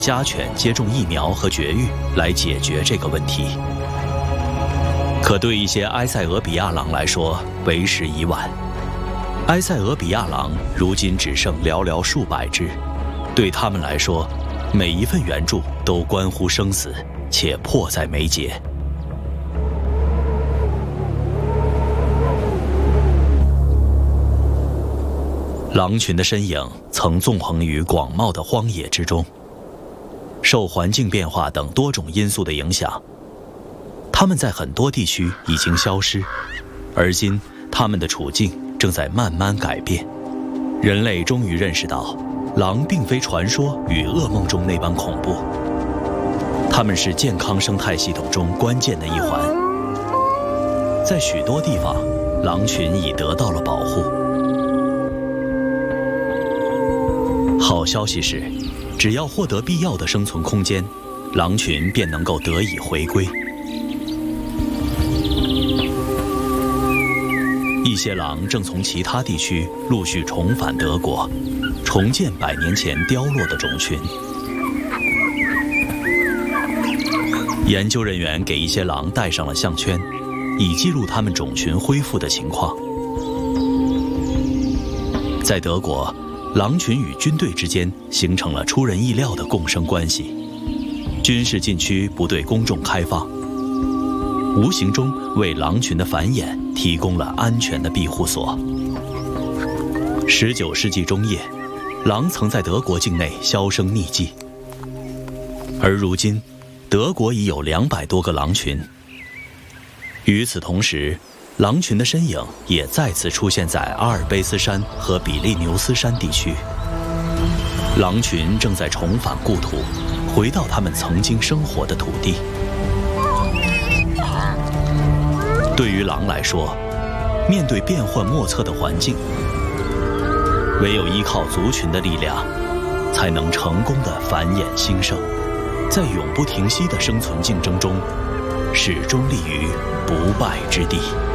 家犬接种疫苗和绝育来解决这个问题。可对一些埃塞俄比亚狼来说，为时已晚。埃塞俄比亚狼如今只剩寥寥数百只，对他们来说，每一份援助都关乎生死，且迫在眉睫。狼群的身影曾纵横于广袤的荒野之中，受环境变化等多种因素的影响，它们在很多地区已经消失，而今它们的处境正在慢慢改变。人类终于认识到，狼并非传说与噩梦中那般恐怖，它们是健康生态系统中关键的一环。在许多地方，狼群已得到了保护。好消息是，只要获得必要的生存空间，狼群便能够得以回归。一些狼正从其他地区陆续重返德国，重建100年前凋落的种群。研究人员给一些狼戴上了项圈，以记录它们种群恢复的情况。在德国，狼群与军队之间形成了出人意料的共生关系。军事禁区不对公众开放，无形中为狼群的繁衍提供了安全的庇护所。19世纪中叶，狼曾在德国境内销声匿迹，而如今，德国已有200多个狼群。与此同时，狼群的身影也再次出现在阿尔卑斯山和比利牛斯山地区。狼群正在重返故土，回到他们曾经生活的土地。对于狼来说，面对变幻莫测的环境，唯有依靠族群的力量，才能成功地繁衍兴盛，在永不停息的生存竞争中，始终立于不败之地。